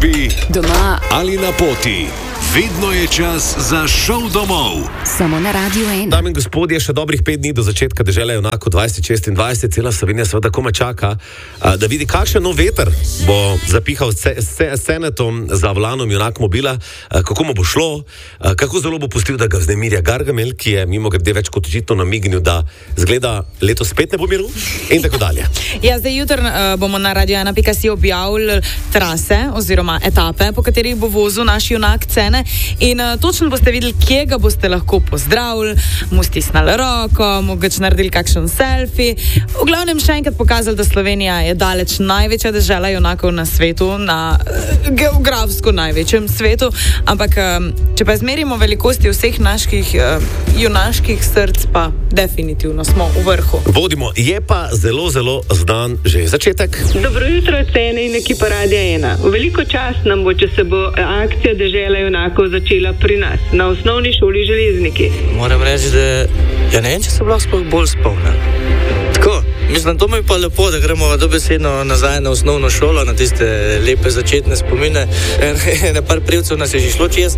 službi, doma ali na poti. Vedno je čas za šov domov. Samo na Radio 1. Dame in gospodje, še dobrih 5 dni do začetka Dežele junakov 2026. Cela Slovenija seveda komaj čaka, da vidi, kakšen nov veter bo zapihal Senetom za volanom junak mobila, kako mu bo šlo, kako zelo bo pustil, da ga vznemirja Gargamel, ki je mimogrede več kot očitno namignil, da zgleda letos spet ne bo miru in tako dalje. Ja, zdaj jutri bomo na radio1.si objavili trase oziroma etape, po katerih bo vozil naš junak Cene. In točno boste videli, kje ga boste lahko pozdravili, mu stisnali roko, mogoče naredili kakšen selfie. V glavnem še enkrat pokazali, da Slovenija je daleč največja dežela junakov na svetu, na geografsko največjem svetu, ampak če pa izmerimo velikosti vseh naših junaških src, pa definitivno smo v vrhu. Vodimo, je pa zelo, zelo znan že začetek. Dobro jutro, Cene in ekipa Radia 1. Veliko čast nam bo, če se bo akcija Dežela junakov začela pri nas, na osnovni šoli Železniki. Moram reči, da ja ne vem, če se lahko bolj spomnim. Tako, mislim, to mi je pa lepo, da gremo dobesedno nazaj na osnovno šolo, na tiste lepe začetne spomine. Na par privcev nas je že šlo čez.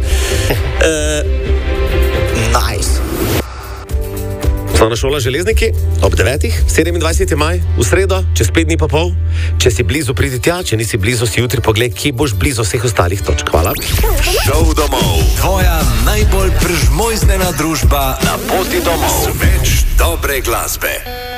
Nice. Osnovna šola Železniki ob 9. 27. maj, v sredo, čez 5 dni pa pol. Če si blizu, pridi tja, če nisi blizu, si jutri pogled, kje boš blizu vseh ostalih točk. Hvala. Šov domov. Tvoja najbolj prežmojzdena družba na poti domov. Več dobre glasbe.